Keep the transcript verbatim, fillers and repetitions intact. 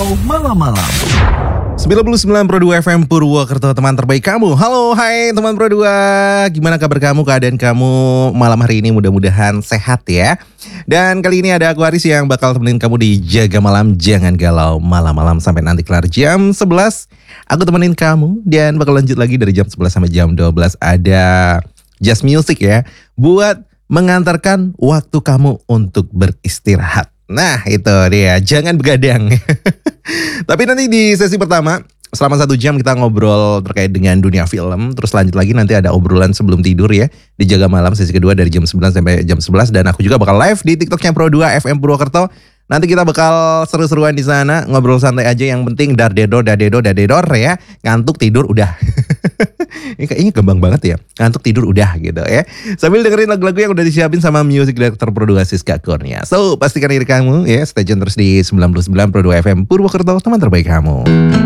Galau Malam-Malam. sembilan puluh sembilan koma dua F M Purwokerto, teman terbaik kamu. Halo, hai teman Pro dua. Gimana kabar kamu, keadaan kamu malam hari ini? Mudah-mudahan sehat ya. Dan kali ini ada aku Aris yang bakal temenin kamu di Jaga Malam Jangan Galau Malam-Malam sampai nanti kelar jam sebelas. Aku temenin kamu dan bakal lanjut lagi dari jam sebelas sampai jam dua belas. Ada Just Music ya, buat mengantarkan waktu kamu untuk beristirahat. Nah itu dia, jangan begadang. Tapi nanti di sesi pertama selama satu jam kita ngobrol terkait dengan dunia film. Terus lanjut lagi nanti ada obrolan sebelum tidur ya di Jaga Malam sesi kedua dari jam sembilan sampai jam sebelas. Dan aku juga bakal live di TikToknya Pro dua F M Purwokerto. Nanti kita bakal seru-seruan di sana, ngobrol santai aja, yang penting dar dedor dar dedor dar dedor ya. Ngantuk tidur udah. Ini kayaknya gampang banget ya. Ngantuk tidur udah gitu ya. Sambil dengerin lagu-lagu yang udah disiapin sama music director Pro dua Siska Kurnia. So, pastikan diri kamu ya, stay tune terus di sembilan puluh sembilan Pro dua F M Purwokerto, teman terbaik kamu.